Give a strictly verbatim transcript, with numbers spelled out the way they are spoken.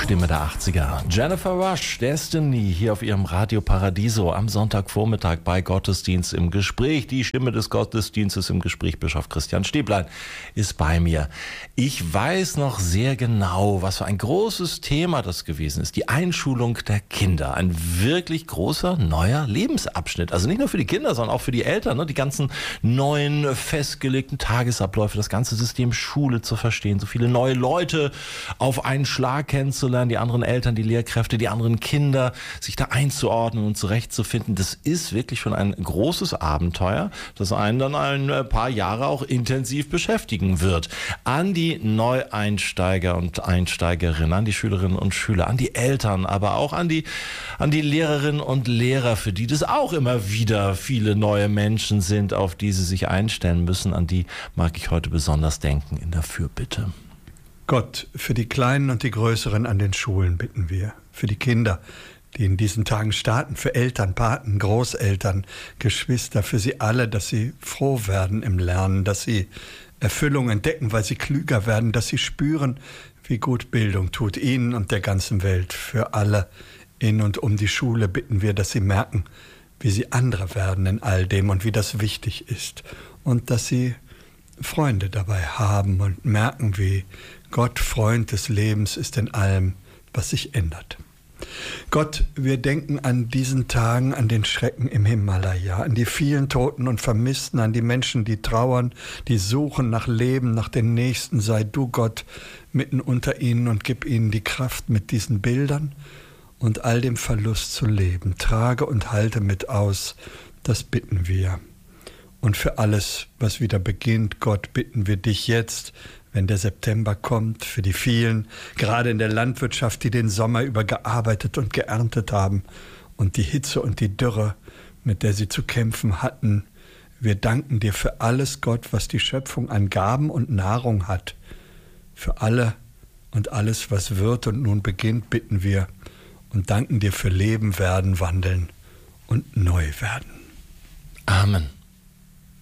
Stimme der achtziger. Jennifer Rush, Destiny, hier auf ihrem Radio Paradiso am Sonntagvormittag bei Gottesdienst im Gespräch. Die Stimme des Gottesdienstes im Gespräch, Bischof Christian Stäblein, ist bei mir. Ich weiß noch sehr genau, was für ein großes Thema das gewesen ist. Die Einschulung der Kinder. Ein wirklich großer, neuer Lebensabschnitt. Also nicht nur für die Kinder, sondern auch für die Eltern. Ne? Die ganzen neuen, festgelegten Tagesabläufe, das ganze System Schule zu verstehen. So viele neue Leute auf einen Schlag kennenzulernen, die anderen Eltern, die Lehrkräfte, die anderen Kinder, sich da einzuordnen und zurechtzufinden. Das ist wirklich schon ein großes Abenteuer, das einen dann ein paar Jahre auch intensiv beschäftigen wird. An die Neueinsteiger und Einsteigerinnen, an die Schülerinnen und Schüler, an die Eltern, aber auch an die, an die Lehrerinnen und Lehrer, für die das auch immer wieder viele neue Menschen sind, auf die sie sich einstellen müssen. An die mag ich heute besonders denken in der Fürbitte. Gott, für die Kleinen und die Größeren an den Schulen bitten wir. Für die Kinder, die in diesen Tagen starten, für Eltern, Paten, Großeltern, Geschwister, für sie alle, dass sie froh werden im Lernen, dass sie Erfüllung entdecken, weil sie klüger werden, dass sie spüren, wie gut Bildung tut, ihnen und der ganzen Welt. Für alle in und um die Schule bitten wir, dass sie merken, wie sie andere werden in all dem und wie das wichtig ist. Und dass sie Freunde dabei haben und merken, wie Gott, Freund des Lebens, ist in allem, was sich ändert. Gott, wir denken an diesen Tagen, an den Schrecken im Himalaya, an die vielen Toten und Vermissten, an die Menschen, die trauern, die suchen nach Leben, nach den Nächsten. Sei du, Gott, mitten unter ihnen und gib ihnen die Kraft, mit diesen Bildern und all dem Verlust zu leben. Trage und halte mit aus, das bitten wir. Und für alles, was wieder beginnt, Gott, bitten wir dich jetzt, wenn der September kommt, für die vielen, gerade in der Landwirtschaft, die den Sommer über gearbeitet und geerntet haben und die Hitze und die Dürre, mit der sie zu kämpfen hatten. Wir danken dir für alles, Gott, was die Schöpfung an Gaben und Nahrung hat. Für alle und alles, was wird und nun beginnt, bitten wir und danken dir für Leben, Werden, Wandeln und Neu werden. Amen.